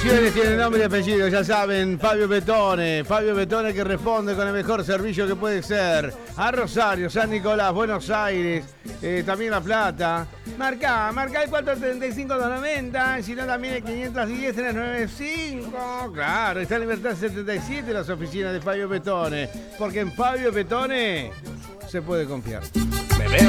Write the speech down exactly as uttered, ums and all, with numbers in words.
Tiene nombre y apellido, ya saben, Fabio Betone, Fabio Betone que responde con el mejor servicio que puede ser a Rosario, San Nicolás, Buenos Aires, eh, también La Plata. Marca, marca el cuatro treinta y cinco doscientos noventa, si no también el quinientos diez tres noventa y cinco. Claro, está en Libertad setenta y siete las oficinas de Fabio Betone, porque en Fabio Betone se puede confiar. Me veo.